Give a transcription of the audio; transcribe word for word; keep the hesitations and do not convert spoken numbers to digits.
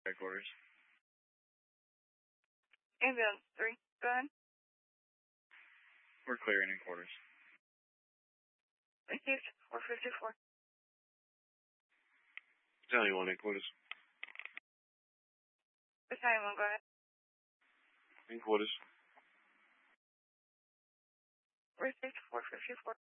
Headquarters. Ambulance three, go ahead. We're clearing in quarters. Received, four fifty-four. Battalion one, headquarters. Battalion one, go ahead. In quarters. Received, four fifty-four.